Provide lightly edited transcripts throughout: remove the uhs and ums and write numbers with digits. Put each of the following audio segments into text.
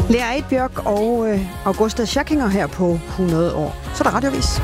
Lea Eidbjørk og Augusta Schackinger her på 100 år. Så er der radiovis.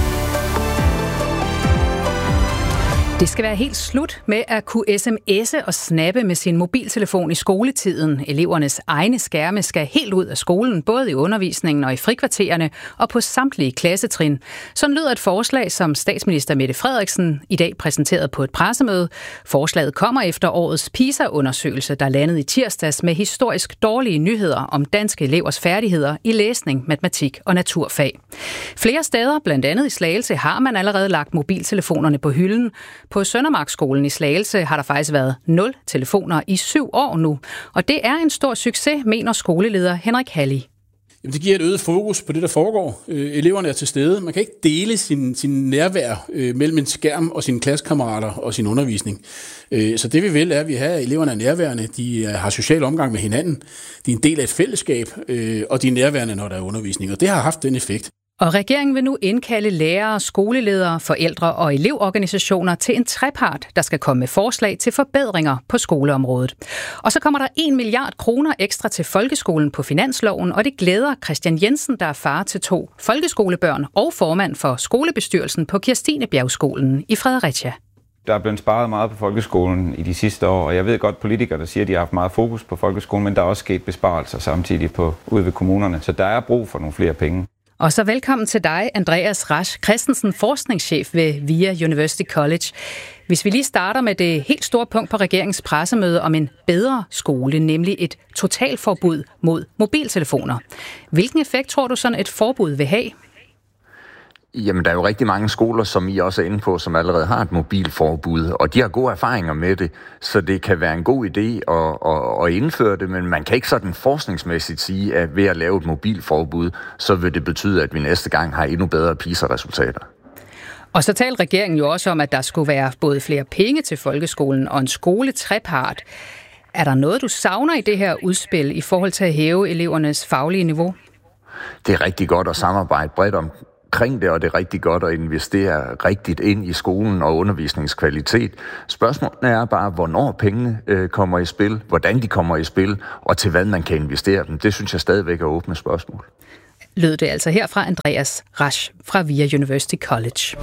Det skal være helt slut med at kunne sms'e og snappe med sin mobiltelefon i skoletiden. Elevernes egne skærme skal helt ud af skolen, både i undervisningen og i frikvartererne og på samtlige klassetrin. Sådan lyder et forslag, som statsminister Mette Frederiksen i dag præsenterede på et pressemøde. Forslaget kommer efter årets PISA-undersøgelse, der landede i tirsdags med historisk dårlige nyheder om danske elevers færdigheder i læsning, matematik og naturfag. Flere steder, blandt andet i Slagelse, har man allerede lagt mobiltelefonerne på hylden. På Søndermarkskolen i Slagelse har der faktisk været 0 telefoner i 7 år nu. Og det er en stor succes, mener skoleleder Henrik Halli. Jamen, det giver et øget fokus på det, der foregår. Eleverne er til stede. Man kan ikke dele sin nærvær mellem en skærm og sine klassekammerater og sin undervisning. Så det vi vil er, at vi har eleverne er nærværende. De har social omgang med hinanden. De er en del af et fællesskab, og de er nærværende, når der er undervisning. Og det har haft den effekt. Og regeringen vil nu indkalde lærere, skoleledere, forældre og elevorganisationer til en trepart, der skal komme med forslag til forbedringer på skoleområdet. Og så kommer der 1 milliard kroner ekstra til folkeskolen på finansloven, og det glæder Christian Jensen, der er far til 2 folkeskolebørn og formand for skolebestyrelsen på Kirstinebjergskolen i Fredericia. Der er blevet sparet meget på folkeskolen i de sidste år, og jeg ved godt politikere, der siger, at de har haft meget fokus på folkeskolen, men der er også sket besparelser samtidig ude ved kommunerne, så der er brug for nogle flere penge. Og så velkommen til dig, Andreas Rasch Christensen, forskningschef ved VIA University College. Hvis vi lige starter med det helt store punkt på regeringens pressemøde om en bedre skole, nemlig et totalforbud mod mobiltelefoner. Hvilken effekt tror du sådan et forbud vil have? Jamen, der er jo rigtig mange skoler, som I også er inde på, som allerede har et mobilforbud, og de har gode erfaringer med det, så det kan være en god idé at indføre det, men man kan ikke sådan forskningsmæssigt sige, at ved at lave et mobilforbud, så vil det betyde, at vi næste gang har endnu bedre PISA-resultater. Og så talte regeringen jo også om, at der skulle være både flere penge til folkeskolen og en skoletrepart. Er der noget, du savner i det her udspil i forhold til at hæve elevernes faglige niveau? Det er rigtig godt at samarbejde bredt omkring det, og det er rigtig godt at investere rigtigt ind i skolen og undervisningskvalitet. Spørgsmålet er bare, hvornår pengene kommer i spil, hvordan de kommer i spil, og til hvad man kan investere dem. Det synes jeg stadigvæk er åbne spørgsmål. Lød det altså her fra Andreas Rasch fra VIA University College.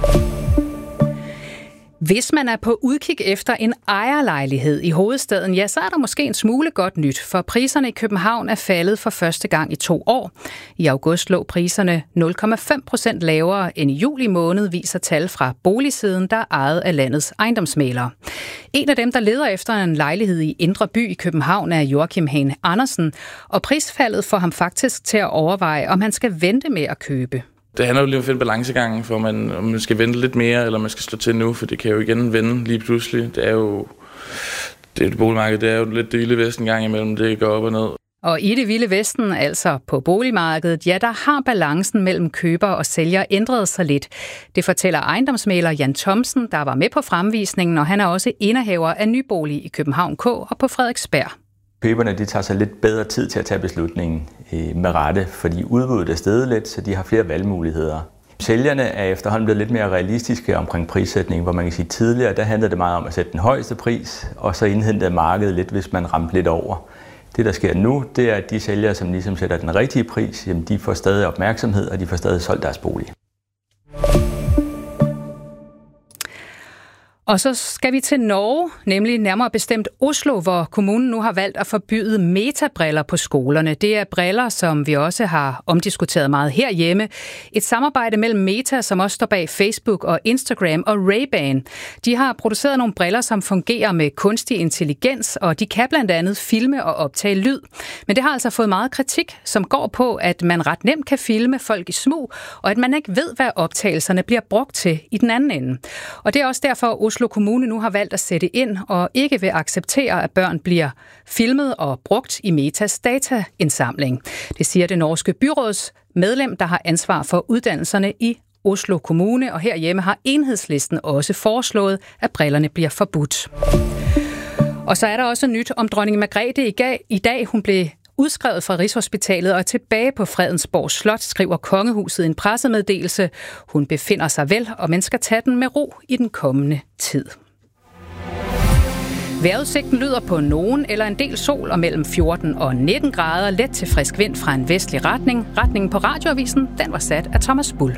Hvis man er på udkig efter en ejerlejlighed i hovedstaden, ja, så er der måske en smule godt nyt, for priserne i København er faldet for første gang i 2 år. I august lå priserne 0,5% lavere end i juli måned, viser tal fra Boligsiden, der er ejet af landets ejendomsmælere. En af dem, der leder efter en lejlighed i Indre By i København, er Joachim Hane Andersen, og prisfaldet får ham faktisk til at overveje, om han skal vente med at købe. Det handler jo lige om at finde balancegangen, for om man skal vente lidt mere, eller man skal slå til nu, for det kan jo igen vende lige pludselig. Det boligmarked, det er jo lidt det vilde vesten gang imellem, det går op og ned. Og i det vilde vesten, altså på boligmarkedet, ja, der har balancen mellem køber og sælger ændret sig lidt. Det fortæller ejendomsmægler Jan Thomsen, der var med på fremvisningen, og han er også indehaver af Nybolig i København K og på Frederiksberg. Køberne de tager sig lidt bedre tid til at tage beslutningen med rette, fordi udbuddet er steget lidt, så de har flere valgmuligheder. Sælgerne er efterhånden blevet lidt mere realistiske omkring prissætning, hvor man kan sige, tidligere der handlede det meget om at sætte den højeste pris, og så indhentede markedet lidt, hvis man ramte lidt over. Det, der sker nu, det er, at de sælgere, som ligesom sætter den rigtige pris, jamen, de får stadig opmærksomhed, og de får stadig solgt deres bolig. Og så skal vi til Norge, nemlig nærmere bestemt Oslo, hvor kommunen nu har valgt at forbyde metabriller på skolerne. Det er briller, som vi også har omdiskuteret meget herhjemme. Et samarbejde mellem Meta, som også står bag Facebook og Instagram, og Ray-Ban. De har produceret nogle briller, som fungerer med kunstig intelligens, og de kan blandt andet filme og optage lyd. Men det har altså fået meget kritik, som går på, at man ret nemt kan filme folk i smug, og at man ikke ved, hvad optagelserne bliver brugt til i den anden ende. Og det er også derfor, Oslo Kommune nu har valgt at sætte ind og ikke vil acceptere, at børn bliver filmet og brugt i Metas dataindsamling. Det siger det norske byråds medlem, der har ansvar for uddannelserne i Oslo Kommune, og herhjemme har Enhedslisten også foreslået, at brillerne bliver forbudt. Og så er der også nyt om dronning Margrethe i dag. Hun blev udskrevet fra Rigshospitalet og er tilbage på Fredensborg Slot, skriver kongehuset i en pressemeddelelse. Hun befinder sig vel, og man skal tage den med ro i den kommende tid. Vejrudsigten lyder på nogen eller en del sol og mellem 14 og 19 grader. Let til frisk vind fra en vestlig retning. Retningen på radioavisen, den var sat af Thomas Bull.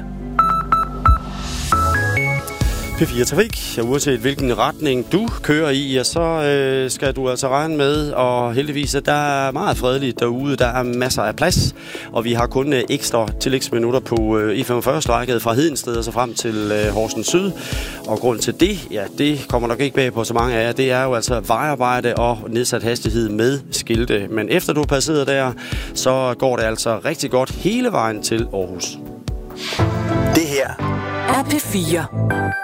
P4 Trafik. Uanset hvilken retning du kører i, ja, så skal du altså regne med, og heldigvis at der er meget fredeligt derude. Der er masser af plads, og vi har kun ekstra tillægsminutter på E45-strækket fra Hedensted og så frem til Horsens Syd. Og grund til det, ja, det kommer nok ikke bag på så mange af jer, det er jo altså vejarbejde og nedsat hastighed med skilte. Men efter du har passeret der, så går det altså rigtig godt hele vejen til Aarhus. Det her er P4.